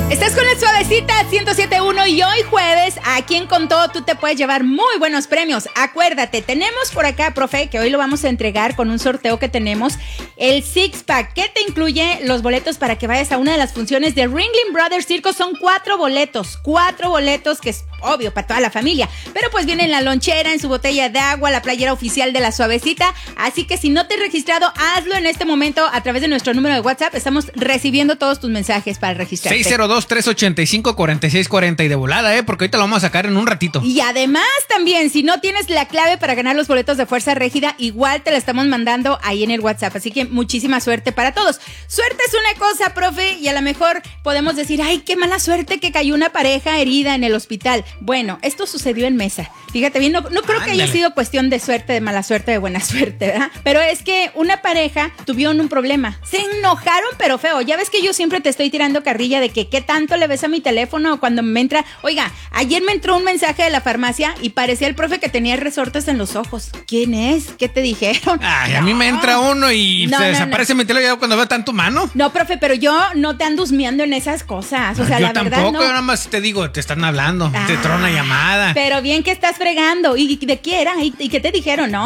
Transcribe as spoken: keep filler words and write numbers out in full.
Estás con el Suavecita ciento siete punto uno y hoy jueves, aquí en Con Todo tú te puedes llevar muy buenos premios. Acuérdate, tenemos por acá, profe, que hoy lo vamos a entregar con un sorteo que tenemos, el Six Pack, que te incluye los boletos para que vayas a una de las funciones de Ringling Brothers Circus. Son cuatro boletos, cuatro boletos que es obvio para toda la familia, pero pues viene en la lonchera, en su botella de agua, la playera oficial de la Suavecita. Así que si no te has registrado, hazlo en este momento a través de nuestro número de WhatsApp. Estamos recibiendo todos tus mensajes para registrarte. seis cero dos, tres ocho cinco, cuatro seis cuatro cero y de volada, eh, porque ahorita lo vamos a sacar en un ratito. Y además también, si no tienes la clave para ganar los boletos de Fuerza Régida, igual te la estamos mandando ahí en el WhatsApp. Así que muchísima suerte para todos. Suerte es una cosa, profe, y a lo mejor podemos decir, ay, qué mala suerte que cayó una pareja herida en el hospital. Bueno, esto sucedió en Mesa. Fíjate bien, no, no creo que haya sido cuestión de suerte, de mala suerte, de buena suerte, ¿verdad? Pero es que una pareja tuvieron un problema. Se enojaron, pero feo. Ya ves que yo siempre te estoy tirando carrilla de que qué tanto le ves a mi teléfono cuando me entra. Oiga, ayer me entró un mensaje de la farmacia y parecía el profe que tenía resortes en los ojos. ¿Quién es? ¿Qué te dijeron? Ay, no. A mí me entra uno y no, se no, desaparece no. mi teléfono cuando veo tanto mano. No, profe, pero yo no te ando husmeando en esas cosas. O sea, yo la tampoco, verdad no. Yo nada más te digo, te están hablando, ah, te trona llamada. Pero bien que estás fregando. ¿Y de qué era? ¿Y, y qué te dijeron? No.